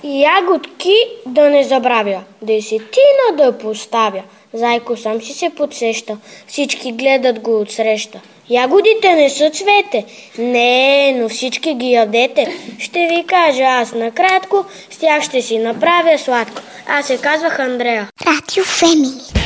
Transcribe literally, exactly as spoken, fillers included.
Ягодки да не забравя, десетина да поставя. Зайко сам си се подсеща, всички гледат го отсреща. Ягодите не са цвете, не, но всички ги ядете. Ще ви кажа аз накратко, с тях ще си направя сладко. Аз се казвах Андрея. Радио Фемини.